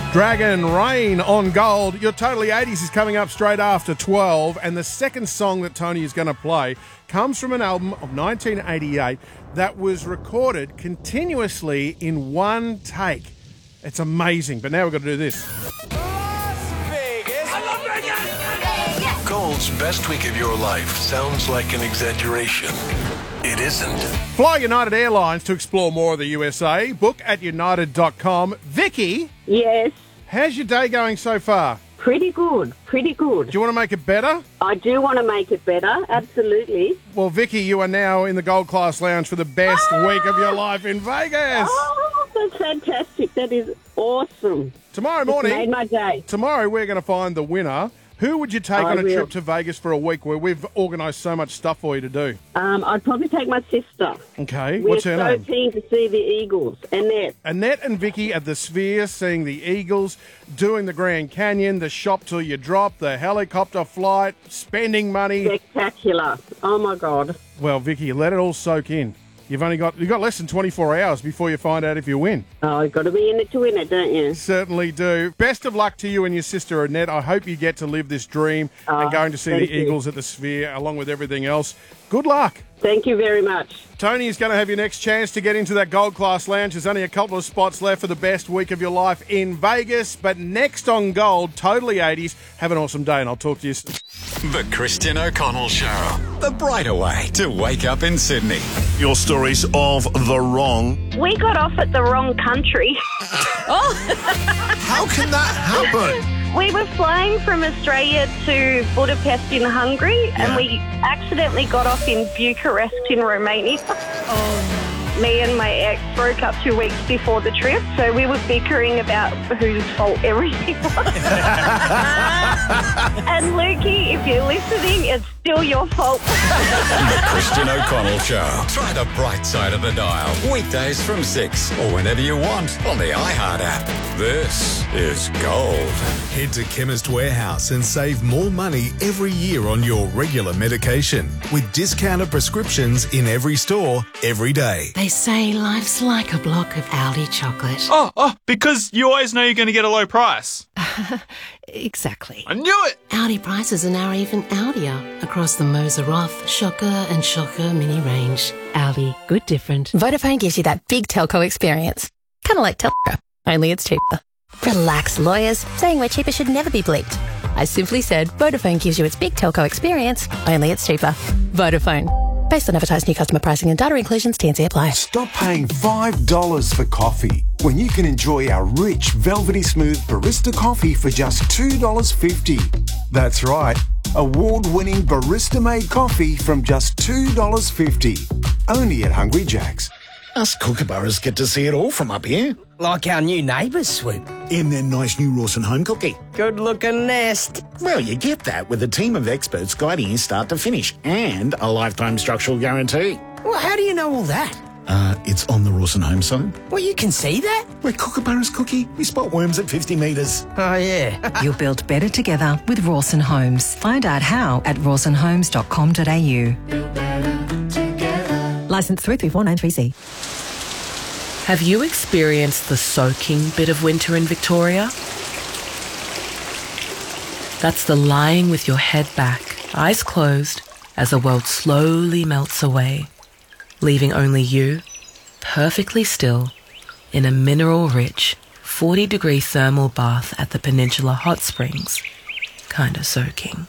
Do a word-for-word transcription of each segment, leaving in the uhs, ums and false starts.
Dragon Rain on Gold. Your Totally eighties is coming up straight after twelve, and the second song that Tony is going to play comes from an album of nineteen eighty-eight that was recorded continuously in one take. It's amazing, but now we've got to do this. Gold's best week of your life sounds like an exaggeration. It isn't. Fly United Airlines to explore more of the U S A. Book at united dot com. Vicky? Yes. How's your day going so far? Pretty good, pretty good. Do you want to make it better? I do want to make it better, absolutely. Well, Vicky, you are now in the Gold Class Lounge for the best oh! week of your life in Vegas. Oh, that's fantastic. That is awesome. Tomorrow morning, it's made my day. Tomorrow we're going to find the winner. Who would you take I on a will. trip to Vegas for a week where we've organised so much stuff for you to do? Um, I'd probably take my sister. Okay, We're what's her so name? keen to see the Eagles. Annette. Annette and Vicky at the Sphere, seeing the Eagles, doing the Grand Canyon, the shop till you drop, the helicopter flight, spending money. Spectacular. Oh, my God. Well, Vicky, let it all soak in. You've only got you've got less than twenty-four hours before you find out if you win. Oh, you've got to be in it to win it, don't you? Certainly do. Best of luck to you and your sister, Annette. I hope you get to live this dream oh, and going to see the you. Eagles at the Sphere along with everything else. Good luck. Thank you very much. Tony is going to have your next chance to get into that Gold Class Lounge. There's only a couple of spots left for the best week of your life in Vegas. But next on Gold, Totally eighties. Have an awesome day, and I'll talk to you soon. The Christian O'Connell Show. The brighter way to wake up in Sydney. Your stories of the wrong. We got off at the wrong country. How can that happen? We were flying from Australia to Budapest in Hungary, Yeah. and we accidentally got off in Bucharest in Romania. Oh. Me and my ex broke up two weeks before the trip, so we were bickering about whose fault everything was. And Lukey, if you're listening, it's still your fault. The Christian O'Connell Show. Try the bright side of the dial. Weekdays from six or whenever you want on the iHeart app. This is Gold. Head to Chemist Warehouse and save more money every year on your regular medication with discounted prescriptions in every store, every day. They say life's like a block of Aldi chocolate. Oh, oh, because you always know you're going to get a low price. Exactly. I knew it! Aldi prices are now even Aldier across the Moser Roth, Shocker and Shocker mini range. Aldi, good different. Vodafone gives you that big telco experience. Kind of like Telco, only it's cheaper. Relax, lawyers. Saying we're cheaper should never be bleeped. I simply said Vodafone gives you its big telco experience, only it's cheaper. Vodafone. Based on advertised new customer pricing and data inclusions, T and C apply. Stop paying five dollars for coffee when you can enjoy our rich, velvety smooth barista coffee for just two dollars fifty. That's right, award-winning barista-made coffee from just two dollars fifty. Only at Hungry Jack's. Us kookaburras get to see it all from up here. Like our new neighbours, Swoop. In their nice new Rawson home cookie. Good-looking nest. Well, you get that with a team of experts guiding you start to finish and a lifetime structural guarantee. Well, how do you know all that? Uh, it's on the Rawson home side. Well, you can see that? We're kookaburras cookie. We spot worms at fifty metres. Oh, yeah. You'll build better together with Rawson Homes. Find out how at rawson homes dot com dot a u. Licence three three four nine three C. Have you experienced the soaking bit of winter in Victoria? That's the lying with your head back, eyes closed, as the world slowly melts away, leaving only you, perfectly still, in a mineral-rich, forty-degree thermal bath at the Peninsula Hot Springs, kinda soaking.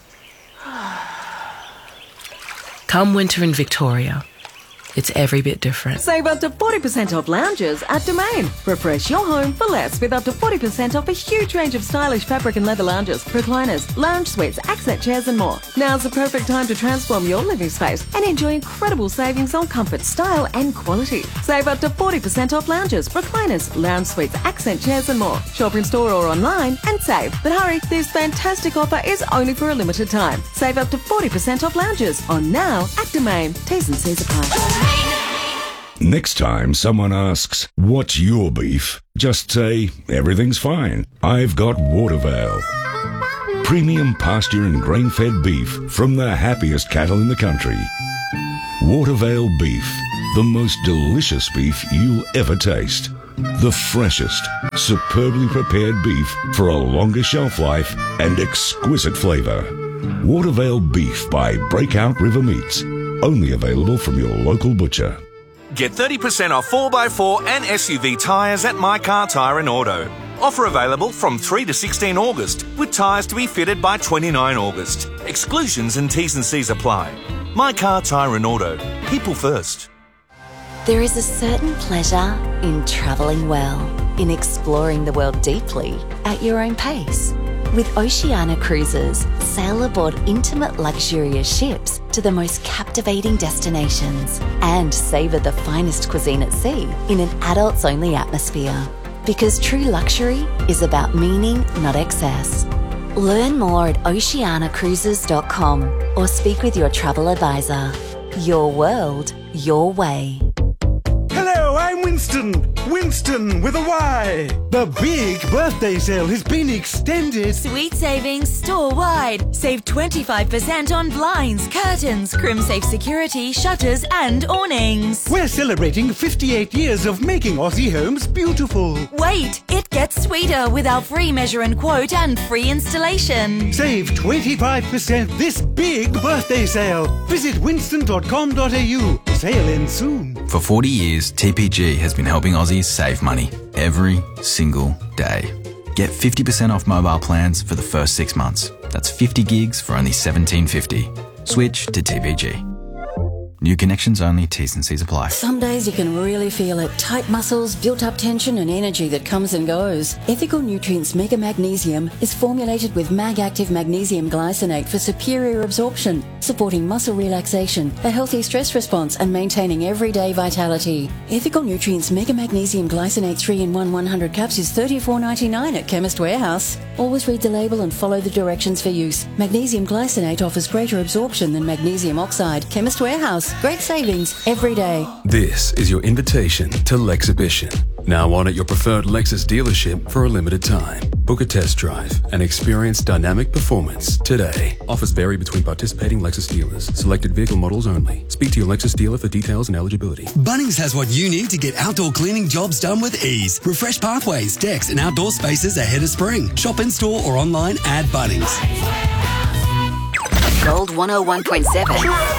Come winter in Victoria. It's every bit different. Save up to forty percent off lounges at Domain. Refresh your home for less with up to forty percent off a huge range of stylish fabric and leather lounges, recliners, lounge suites, accent chairs and more. Now's the perfect time to transform your living space and enjoy incredible savings on comfort, style and quality. Save up to forty percent off lounges, recliners, lounge suites, accent chairs and more. Shop in store or online and save. But hurry, this fantastic offer is only for a limited time. Save up to forty percent off lounges on now at Domain. T's and C's apply. Next time someone asks, what's your beef? Just say, everything's fine. I've got Watervale. Premium pasture and grain-fed beef from the happiest cattle in the country. Watervale beef, the most delicious beef you'll ever taste. The freshest, superbly prepared beef for a longer shelf life and exquisite flavour. Watervale Beef by Breakout River Meats. Only available from your local butcher. Get thirty percent off four by four and S U V tyres at My Car Tyre and Auto. Offer available from three to sixteen August, with tyres to be fitted by twenty-nine August. Exclusions and T's and C's apply. My Car Tyre and Auto. People first. There is a certain pleasure in travelling well, in exploring the world deeply at your own pace. With Oceania Cruises, sail aboard intimate luxurious ships to the most captivating destinations and savour the finest cuisine at sea in an adults-only atmosphere. Because true luxury is about meaning, not excess. Learn more at oceania cruises dot com or speak with your travel advisor. Your world, your way. Hello, I'm Winston. Winston with a Y. The big birthday sale has been extended. Sweet savings store-wide. Save twenty-five percent on blinds, curtains, Crimsafe security, shutters and awnings. We're celebrating fifty-eight years of making Aussie homes beautiful. Wait, it gets sweeter with our free measure and quote and free installation. Save twenty-five percent this big birthday sale. Visit winston dot com dot a u. Sale ends soon. For forty years, T P G has been helping Aussies save money every single day. Get fifty percent off mobile plans for the first six months. That's fifty gigs for only seventeen fifty. Switch to T P G. New connections only, T's and C's apply. Some days you can really feel it. Tight muscles, built-up tension and energy that comes and goes. Ethical Nutrients Mega Magnesium is formulated with Mag-Active Magnesium Glycinate for superior absorption, supporting muscle relaxation, a healthy stress response and maintaining everyday vitality. Ethical Nutrients Mega Magnesium Glycinate three in one one hundred caps is thirty-four ninety-nine at Chemist Warehouse. Always read the label and follow the directions for use. Magnesium Glycinate offers greater absorption than magnesium oxide. Chemist Warehouse. Great savings every day. This is your invitation to Lexhibition. Now on at your preferred Lexus dealership for a limited time. Book a test drive and experience dynamic performance today. Offers vary between participating Lexus dealers. Selected vehicle models only. Speak to your Lexus dealer for details and eligibility. Bunnings has what you need to get outdoor cleaning jobs done with ease. Refresh pathways, decks and outdoor spaces ahead of spring. Shop in store or online at Bunnings. Gold one oh one point seven.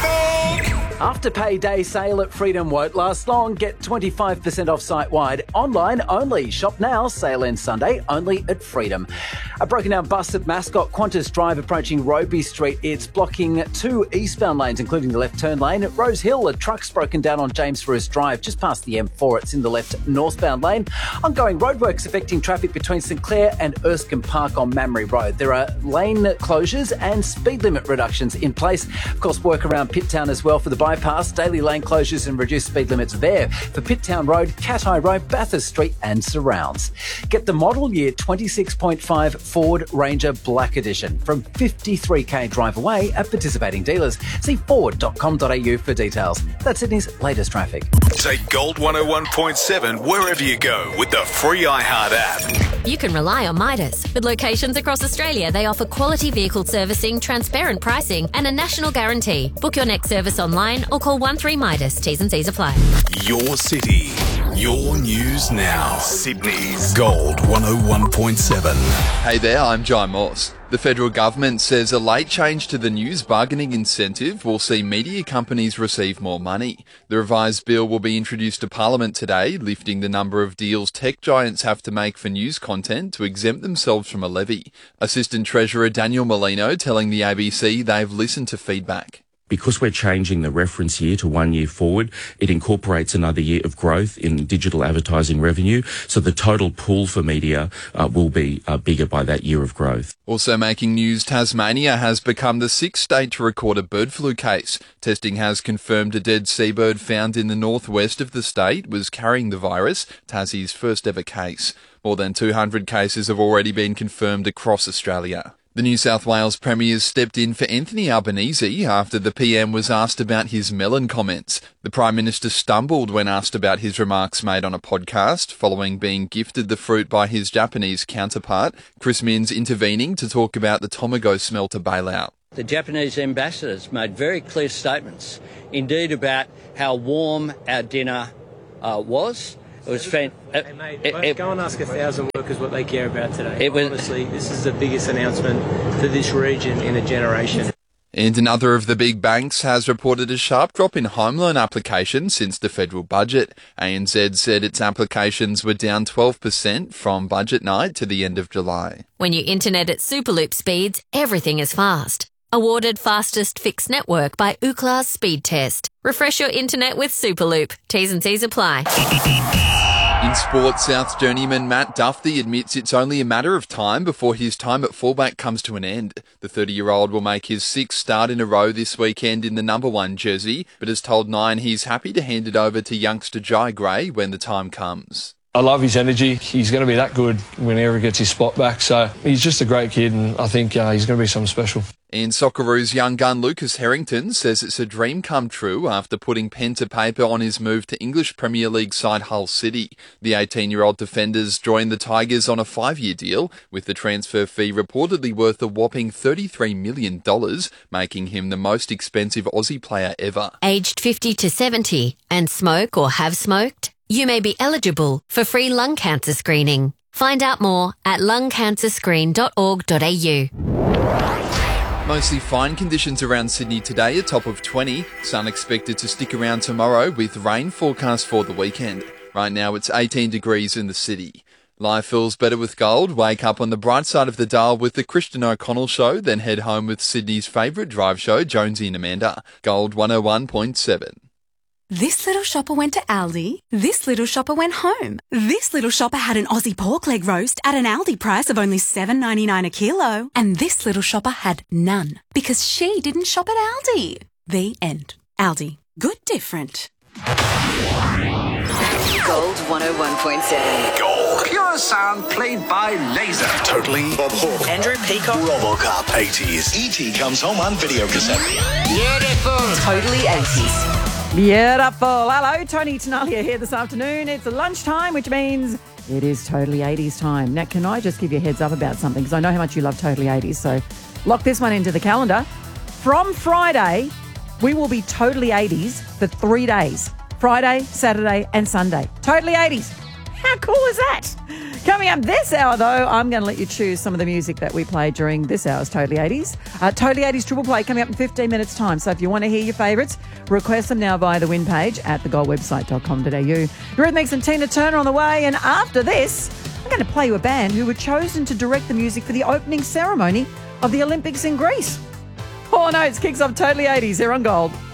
Afterpay Day sale at Freedom won't last long. Get twenty-five percent off site-wide. Online only. Shop now. Sale ends Sunday. Only at Freedom. A broken down bus at Mascot Qantas Drive approaching Roby Street. It's blocking two eastbound lanes, including the left turn lane. At Rose Hill, a truck's broken down on James Ferris Drive, just past the M four. It's in the left northbound lane. Ongoing roadworks affecting traffic between St Clair and Erskine Park on Mamre Road. There are lane closures and speed limit reductions in place. Of course, work around Pitt Town as well for the bypass. Daily lane closures and reduced speed limits there for Pitt Town Road, Cat Eye Road, Bathurst Street and surrounds. Get the model year twenty-six point five Ford Ranger Black Edition from fifty-three k drive away at participating dealers. See ford dot com dot a u for details. That's Sydney's latest traffic. Take Gold one oh one point seven wherever you go with the free iHeart app. You can rely on Midas. With locations across Australia, they offer quality vehicle servicing, transparent pricing and a national guarantee. Book your next service online or call one three Midas. T's and C's apply. Your city, your news now. Sydney's Gold one oh one point seven. Hey there, I'm Jai Moss. The federal government says a late change to the news bargaining incentive will see media companies receive more money. The revised bill will be introduced to Parliament today, lifting the number of deals tech giants have to make for news content to exempt themselves from a levy. Assistant Treasurer Daniel Molino telling the A B C they've listened to feedback. Because we're changing the reference year to one year forward, it incorporates another year of growth in digital advertising revenue. So the total pool for media uh, will be uh, bigger by that year of growth. Also making news, Tasmania has become the sixth state to record a bird flu case. Testing has confirmed a dead seabird found in the northwest of the state was carrying the virus, Tassie's first ever case. More than two hundred cases have already been confirmed across Australia. The New South Wales Premier stepped in for Anthony Albanese after the P M was asked about his melon comments. The Prime Minister stumbled when asked about his remarks made on a podcast following being gifted the fruit by his Japanese counterpart. Chris Minns intervening to talk about the Tomago smelter bailout. The Japanese ambassadors made very clear statements, indeed, about how warm our dinner uh, was It was fan- it, Hey mate, it, let's it, go and ask a thousand workers what they care about today. It was- Honestly, this is the biggest announcement for this region in a generation. And another of the big banks has reported a sharp drop in home loan applications since the federal budget. A N Z said its applications were down twelve percent from budget night to the end of July. When you internet at Superloop speeds, everything is fast. Awarded fastest fixed network by Ookla's Speed Test. Refresh your internet with Superloop. T's and C's apply. In sport, South's journeyman Matt Duffy admits it's only a matter of time before his time at fullback comes to an end. The thirty-year-old will make his sixth start in a row this weekend in the number one jersey, but has told Nine he's happy to hand it over to youngster Jai Gray when the time comes. I love his energy. He's going to be that good whenever he gets his spot back. So he's just a great kid, and I think uh, he's going to be something special. And Socceroos young gun Lucas Harrington says it's a dream come true after putting pen to paper on his move to English Premier League side Hull City. The eighteen-year-old defenders joined the Tigers on a five-year deal, with the transfer fee reportedly worth a whopping thirty-three million dollars, making him the most expensive Aussie player ever. Aged fifty to seventy and smoke or have smoked? You may be eligible for free lung cancer screening. Find out more at lung cancer screen dot org dot a u. Mostly fine conditions around Sydney today, a top of twenty. Sun expected to stick around tomorrow with rain forecast for the weekend. Right now it's eighteen degrees in the city. Life feels better with gold. Wake up on the bright side of the dial with the Christian O'Connell Show, then head home with Sydney's favourite drive show, Jonesy and Amanda. Gold one oh one point seven. This little shopper went to Aldi. This little shopper went home. This little shopper had an Aussie pork leg roast at an Aldi price of only seven ninety-nine a kilo. And this little shopper had none because she didn't shop at Aldi. The end. Aldi. Good different. Gold one oh one point seven. Gold. Pure sound played by Laser. Totally. Bob Hawke. Andrew Peacock. RoboCop. eighties. E T comes home on video cassette. Beautiful. Totally eighties. Beautiful. Hello, Tony Tenalia here this afternoon. It's lunchtime, which means it is Totally eighties time. Now, can I just give you a heads up about something? Because I know how much you love Totally eighties, so lock this one into the calendar. From Friday, we will be Totally eighties for three days. Friday, Saturday and Sunday. Totally eighties. How cool is that? Coming up this hour, though, I'm going to let you choose some of the music that we play during this hour's Totally eighties. Uh, Totally eighties Triple Play coming up in fifteen minutes' time. So if you want to hear your favourites, request them now via the win page at the gold website dot com dot a u. Eurythmics and Tina Turner on the way. And after this, I'm going to play you a band who were chosen to direct the music for the opening ceremony of the Olympics in Greece. Four Notes kicks off Totally eighties here on Gold.